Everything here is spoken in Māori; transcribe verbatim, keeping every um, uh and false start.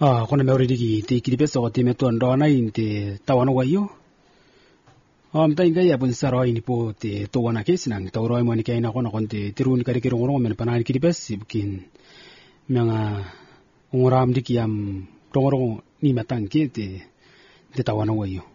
Ah, kuna me already ki te ki pesa o te me tuan dona in te tawana wa yo. Um ta inga ya pun saro ini po te tawana ke sinang tawro mo ni kay na kono kon te tirun ka rikiro ngoro men panan ki pes bukin mga ngoram di kiam tongoro ni matang ke te te tawana wa yo.